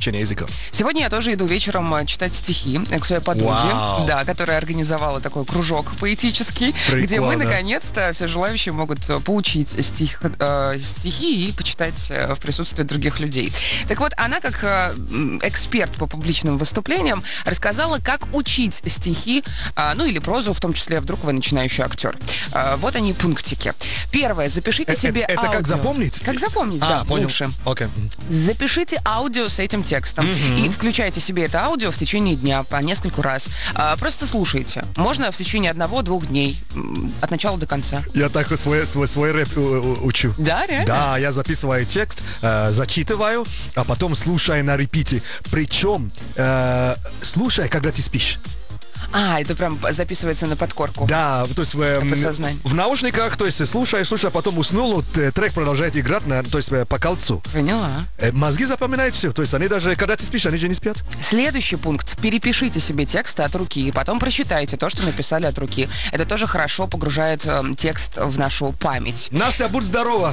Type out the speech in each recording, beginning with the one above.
изучения языка. Сегодня я тоже иду вечером читать стихи к своей подруге, да, которая организовала такой кружок поэтический, где мы, наконец-то, все желающие могут поучить стихи и почитать в присутствии других людей. Так вот, она, как эксперт по публичным выступлениям, рассказала, как учить стихи, ну или прозу, в том числе, вдруг вы начинающий актер. Вот они, пунктики. Первое, запишите себе аудио. Это как запомнить? Как запомнить, да, понял. лучше. Okay. Запишите аудио с этим текстом и включайте себе это аудио в течение дня по нескольку раз. Просто слушайте. Можно в течение 1-2 дней, от начала до конца. Я так свой рэп учу. Да, реально? Да, я записываю текст, зачитываю, а потом слушаю на репите. Причем слушай, когда ты спишь. Это прям записывается на подкорку. Да, то есть в наушниках, то есть слушаешь, а потом уснул, трек продолжает играть, то есть по кольцу. Поняла. Мозги запоминают все, то есть они даже, когда ты спишь, они же не спят. Следующий пункт. Перепишите себе текст от руки, и потом прочитайте то, что написали от руки. Это тоже хорошо погружает текст в нашу память. Настя, будь здорова!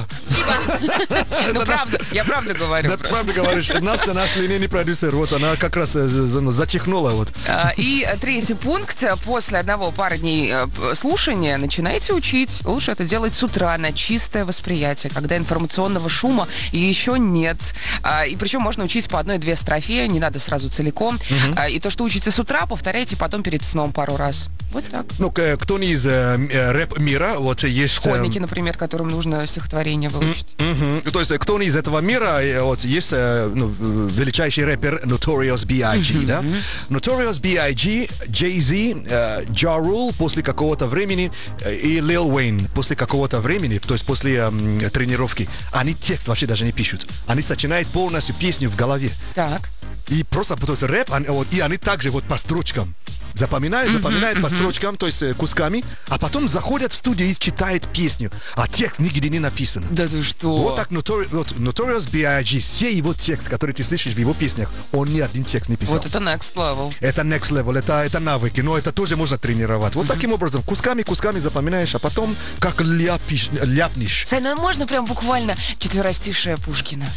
Ну, правда, я правду говорю. Да, ты правду говоришь. Настя, наш линейный продюсер, вот она как раз зачихнула. Вот. И третий пункт. После пары дней слушания начинайте учить. Лучше это делать с утра на чистое восприятие, когда информационного шума еще нет. И причем можно учить по 1-2 строфе, не надо сразу целиком. И то, что учите с утра, повторяйте потом перед сном пару раз. Вот так. Ну, кто не из рэп-мира, вот есть... Школьники, например, которым нужно стихотворение выучить. То есть, кто не из этого мира, вот есть величайший рэпер Notorious B.I.G., да? Notorious B.I.G., Jay-Z, Ja Rule после какого-то времени и Lil Wayne после какого-то времени, то есть после тренировки, они текст вообще даже не пишут. Они сочиняют полностью песню в голове. Так. И просто то есть, рэп, и они также вот по строчкам запоминают по строчкам, то есть кусками, а потом заходят в студию и читают песню, а текст нигде не написан. Да ты что? Вот так Notorious B.I.G., все его текст, который ты слышишь в его песнях, он ни один текст не писал. Вот это next level. Это next level, это навыки, но это тоже можно тренировать. Вот таким образом, кусками запоминаешь, а потом как ляпнешь. Сань, ну можно прям буквально четверостишие Пушкина?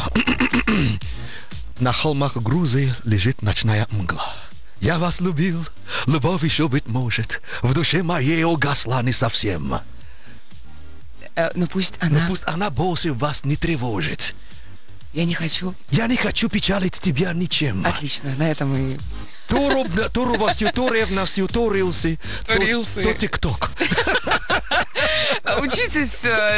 На холмах Грузии лежит ночная мгла. Я вас любил, любовь еще, быть может, в душе моей угасла не совсем. Но пусть она больше вас не тревожит. Я не хочу. Я не хочу печалить тебя ничем. Отлично, на этом и... То робостью, то ревностью, то рилсы, то тикток. Учитесь